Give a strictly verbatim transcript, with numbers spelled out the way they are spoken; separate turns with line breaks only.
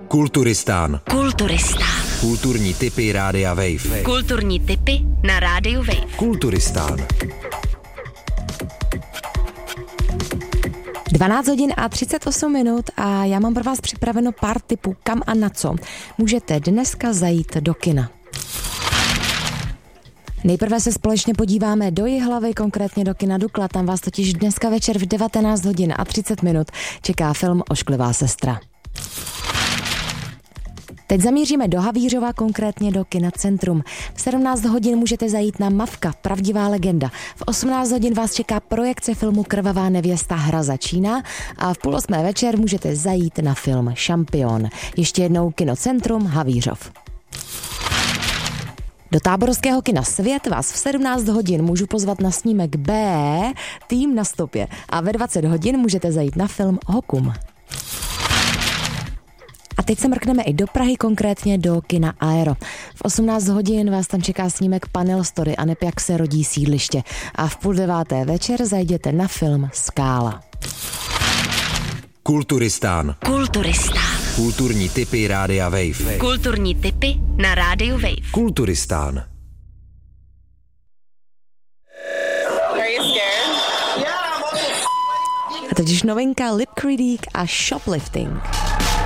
Kulturistán.
Kulturistán.
Kulturní tipy Rádia Wave.
Kulturní tipy na Rádiu Wave.
Kulturistán.
dvanáct hodin a třicet osm minut a já mám pro vás připraveno pár tipů, kam a na co můžete dneska zajít do kina. Nejprve se společně podíváme do Jihlavy, konkrétně do kina Dukla. Tam vás totiž dneska večer v devatenáct hodin a třicet minut čeká film Ošklivá sestra. Teď zamíříme do Havířova, konkrétně do kina Centrum. V sedmnáct hodin můžete zajít na Mavka, pravdivá legenda. V osmnáct hodin vás čeká projekce filmu Krvavá nevěsta, hra začíná a v půl osmé večer můžete zajít na film Šampion. Ještě jednou kino Centrum, Havířov. Do táborského kina Svět vás v sedmnáct hodin můžu pozvat na snímek B, Tým na stopě. A ve dvacet hodin můžete zajít na film Hokum. A teď se mrkneme i do Prahy, konkrétně do kina Aero. V osmnáct hodin vás tam čeká snímek Panel Story a neb jak se rodí sídliště. A v půl deváté večer zajděte na film Skála.
Kulturistán.
Kulturistán.
Kulturní tipy Rádia Wave.
Kulturní tipy na Rádiu Wave.
Kulturistán.
A teď už novinka Lip Critic a Shoplifting.